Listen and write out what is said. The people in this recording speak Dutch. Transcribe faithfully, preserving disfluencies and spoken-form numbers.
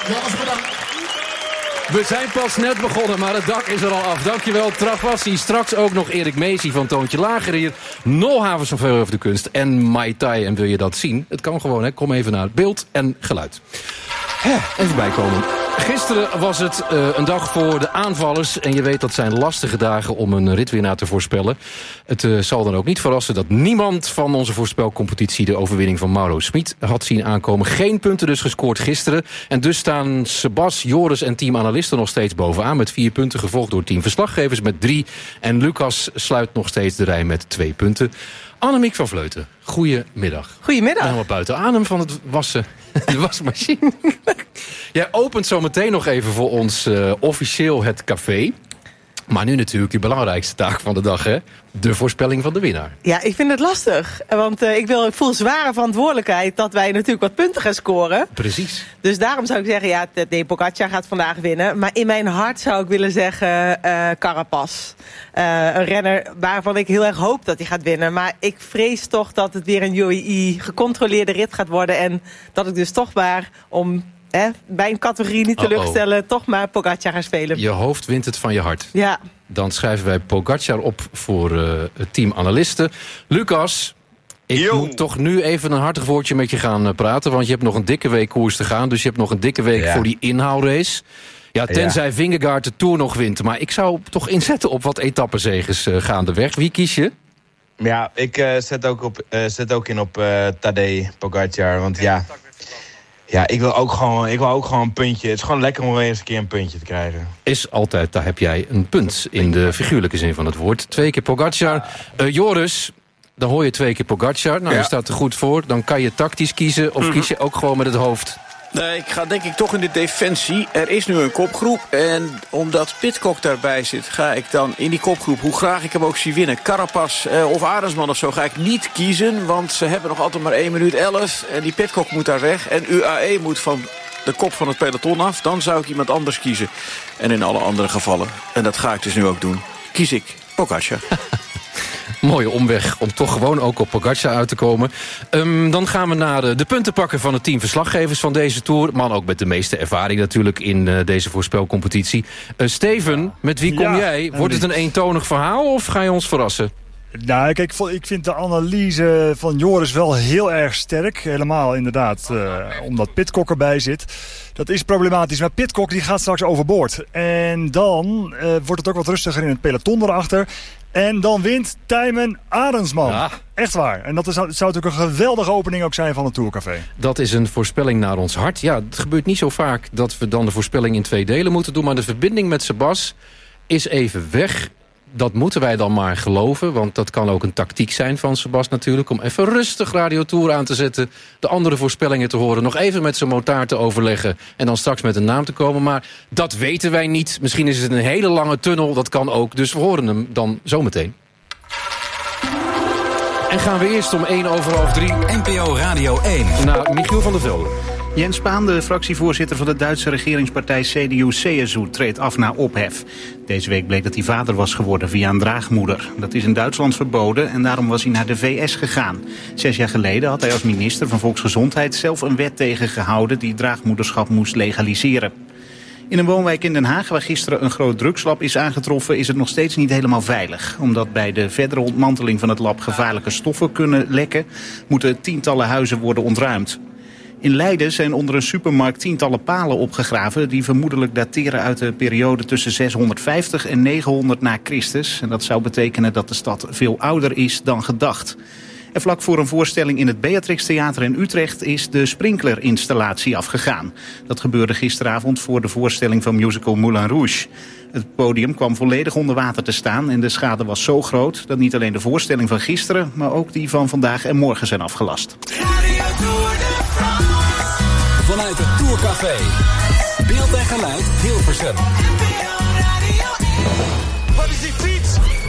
Jongens, bedankt. We zijn pas net begonnen, maar het dak is er al af. Dankjewel, Travassi. Straks ook nog Erik Meesie van Toontje Lager hier. Nolhavens van Veel over de Kunst en Mai Tai. En wil je dat zien? Het kan gewoon, hè. Kom even naar beeld en geluid. Hè, even bijkomen. Gisteren was het uh, een dag voor de aanvallers. En je weet, dat zijn lastige dagen om een ritwinnaar te voorspellen. Het uh, zal dan ook niet verrassen dat niemand van onze voorspelcompetitie de overwinning van Mauro Smit had zien aankomen. Geen punten dus gescoord gisteren. En dus staan Sebas, Joris en team analisten nog steeds bovenaan met vier punten. Gevolgd door team verslaggevers met drie. En Lucas sluit nog steeds de rij met twee punten. Annemiek van Vleuten, goedemiddag. Goedemiddag. Helemaal buiten adem van het wassen. De wasmachine. Jij opent zo meteen nog even voor ons uh, officieel het café. Maar nu natuurlijk de belangrijkste taak van de dag, hè? De voorspelling van de winnaar. Ja, ik vind het lastig. Want uh, ik, wil, ik voel zware verantwoordelijkheid dat wij natuurlijk wat punten gaan scoren. Precies. Dus daarom zou ik zeggen, ja, nee, Pogacar gaat vandaag winnen. Maar in mijn hart zou ik willen zeggen uh, Carapaz. Uh, een renner waarvan ik heel erg hoop dat hij gaat winnen. Maar ik vrees toch dat het weer een U A E gecontroleerde rit gaat worden. En dat ik dus toch maar om... Hè, bij een categorie niet teleurstellen, oh oh. toch maar Pogacar gaan spelen. Je hoofd wint het van je hart. Ja. Dan schrijven wij Pogacar op voor uh, het team analisten. Lucas, ik Yo. moet toch nu even een hartig woordje met je gaan uh, praten. Want je hebt nog een dikke week koers te gaan. Dus je hebt nog een dikke week ja. voor die inhaalrace. Ja, tenzij ja. Vingegaard de Tour nog wint. Maar ik zou toch inzetten op wat etappenzegers uh, gaandeweg. Wie kies je? Ja, ik uh, zet, ook op, uh, zet ook in op uh, Tadej Pogacar. Want ja... Ja, ik wil, ook gewoon, ik wil ook gewoon een puntje. Het is gewoon lekker om weer eens een keer een puntje te krijgen. Is altijd, daar heb jij een punt in de figuurlijke zin van het woord. Twee keer Pogacar. Uh, Joris, dan hoor je twee keer Pogacar. Nou, ja. je staat er goed voor. Dan kan je tactisch kiezen of mm-hmm. kies je ook gewoon met het hoofd? Nee, ik ga denk ik toch in de defensie. Er is nu een kopgroep. En omdat Pidcock daarbij zit, ga ik dan in die kopgroep, hoe graag ik hem ook zie winnen, Carapaz eh, of Arendsman of zo, ga ik niet kiezen. Want ze hebben nog altijd maar één minuut elf. En die Pidcock moet daar weg. En U A E moet van de kop van het peloton af. Dan zou ik iemand anders kiezen. En in alle andere gevallen, en dat ga ik dus nu ook doen, kies ik Pogacar. Mooie omweg om toch gewoon ook op Pogacar uit te komen. Um, dan gaan we naar de, de punten pakken van het team verslaggevers van deze Tour. Man ook met de meeste ervaring natuurlijk in uh, deze voorspelcompetitie. Uh, Steven, met wie kom ja, jij? Wordt het een eentonig verhaal of ga je ons verrassen? Nou, kijk, ik vind de analyse van Joris wel heel erg sterk. Helemaal inderdaad, uh, omdat Pidcock erbij zit. Dat is problematisch, maar Pidcock die gaat straks overboord. En dan uh, wordt het ook wat rustiger in het peloton erachter. En dan wint Tijmen Arendsman. Ja. Echt waar. En dat is, zou natuurlijk een geweldige opening ook zijn van het Tourcafé. Dat is een voorspelling naar ons hart. Ja, het gebeurt niet zo vaak dat we dan de voorspelling in twee delen moeten doen. Maar de verbinding met Sebas is even weg. Dat moeten wij dan maar geloven, want dat kan ook een tactiek zijn van Sebas natuurlijk, om even rustig Radio Tour aan te zetten, de andere voorspellingen te horen, nog even met zijn motaar te overleggen en dan straks met een naam te komen. Maar dat weten wij niet. Misschien is het een hele lange tunnel, dat kan ook. Dus we horen hem dan zometeen. En gaan we eerst om één over half drie... N P O Radio één. Naar Michiel van der Velde. Jens Spahn, de fractievoorzitter van de Duitse regeringspartij C D U C S U, treedt af na ophef. Deze week bleek dat hij vader was geworden via een draagmoeder. Dat is in Duitsland verboden en daarom was hij naar de V S gegaan. Zes jaar geleden had hij als minister van Volksgezondheid zelf een wet tegengehouden die draagmoederschap moest legaliseren. In een woonwijk in Den Haag, waar gisteren een groot drugslab is aangetroffen, is het nog steeds niet helemaal veilig. Omdat bij de verdere ontmanteling van het lab gevaarlijke stoffen kunnen lekken, moeten tientallen huizen worden ontruimd. In Leiden zijn onder een supermarkt tientallen palen opgegraven die vermoedelijk dateren uit de periode tussen zeshonderdvijftig en negenhonderd na Christus. En dat zou betekenen dat de stad veel ouder is dan gedacht. En vlak voor een voorstelling in het Beatrix Theater in Utrecht is de sprinklerinstallatie afgegaan. Dat gebeurde gisteravond voor de voorstelling van musical Moulin Rouge. Het podium kwam volledig onder water te staan en de schade was zo groot dat niet alleen de voorstelling van gisteren, maar ook die van vandaag en morgen zijn afgelast. Vanuit het Tourcafé. Beeld en geluid Hilversum. Wat is die fiets?